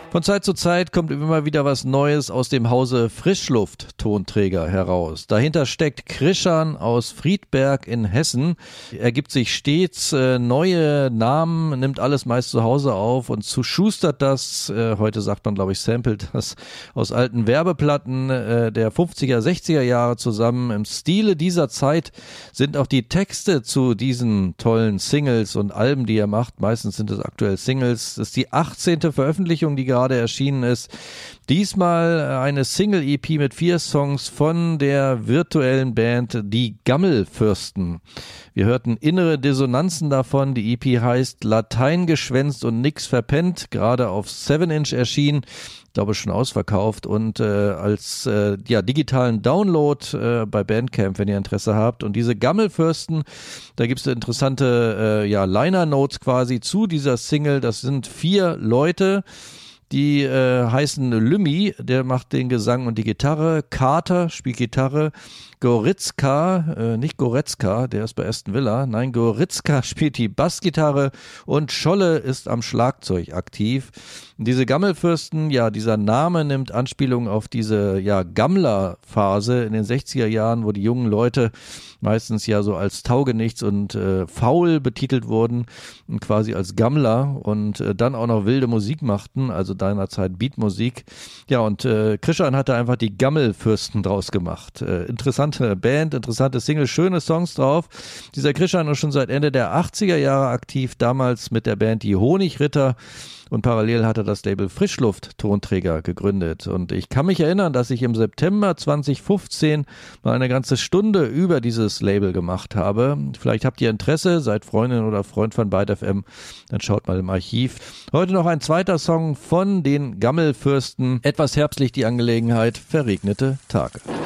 Von Zeit zu Zeit kommt immer wieder was Neues aus dem Hause Frischluft-Tonträger heraus. Dahinter steckt Krischan aus Friedberg in Hessen. Er gibt sich stets neue Namen, nimmt alles meist zu Hause auf und zuschustert das, heute sagt man glaube ich samplet das, aus alten Werbeplatten der 50er, 60er Jahre zusammen. Im Stile dieser Zeit sind auch die Texte zu diesen tollen Singles und Alben, die er macht. Meistens sind es aktuell Singles. Das ist die 18. Veröffentlichung, die gerade erschienen ist. Diesmal eine Single-EP mit 4 Songs von der virtuellen Band Die Gammelfürsten. Wir hörten innere Dissonanzen davon. Die EP heißt Latein geschwänzt und nix verpennt, gerade auf 7-Inch erschienen. Ich glaube schon ausverkauft und als digitalen Download bei Bandcamp, wenn ihr Interesse habt. Und diese Gammelfürsten, da gibt es interessante Liner-Notes quasi zu dieser Single. Das sind 4 Leute, die heißen Lümmi, der macht den Gesang und die Gitarre, Kater spielt Gitarre, Goretzka, nicht Goretzka, der ist bei Aston Villa, nein, Goretzka spielt die Bassgitarre und Scholle ist am Schlagzeug aktiv. Diese Gammelfürsten, ja, dieser Name nimmt Anspielung auf diese Gammler-Phase in den 60er Jahren, wo die jungen Leute meistens ja so als taugenichts und faul betitelt wurden und quasi als Gammler und dann auch noch wilde Musik machten, also seinerzeit Beatmusik. Ja, und Krischan hat da einfach die Gammelfürsten draus gemacht. Interessante Band, interessante Single, schöne Songs drauf. Dieser Krischan ist schon seit Ende der 80er Jahre aktiv, damals mit der Band Die Honigritter. Und parallel hat er das Label Frischluft-Tonträger gegründet. Und ich kann mich erinnern, dass ich im September 2015 mal eine ganze Stunde über dieses Label gemacht habe. Vielleicht habt ihr Interesse, seid Freundin oder Freund von Byte FM, dann schaut mal im Archiv. Heute noch ein zweiter Song von den Gammelfürsten. Etwas herbstlich die Angelegenheit, verregnete Tage.